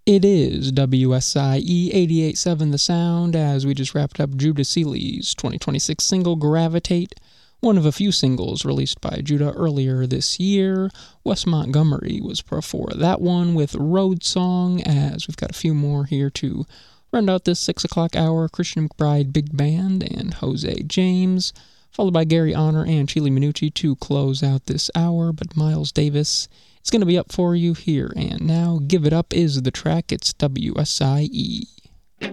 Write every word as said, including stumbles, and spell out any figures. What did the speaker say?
It is W S I E eighty-eight point seven The Sound, as we just wrapped up Judah Seeley's twenty twenty-six single Gravitate, one of a few singles released by Judah earlier this year. Wes Montgomery was before that one with Road Song, as we've got a few more here to round out this six o'clock hour. Christian McBride Big Band and Jose James, followed by Gary Honor and Chili Minucci to close out this hour, but Miles Davis is going to be up for you here and now. Give It Up is the track. It's W S I E.